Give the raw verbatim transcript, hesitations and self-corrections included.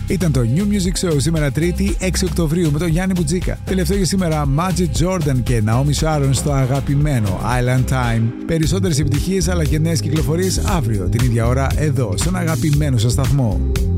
Ήταν το New Music Show σήμερα Τρίτη έξι Οκτωβρίου με τον Γιάννη Μπουτζίκα. Τελευταίο για σήμερα Magic Jordan και Naomi Sharon στο αγαπημένο Island Time. Περισσότερες επιτυχίες αλλά και νέες κυκλοφορίες αύριο την ίδια ώρα εδώ στον αγαπημένο σας σταθμό.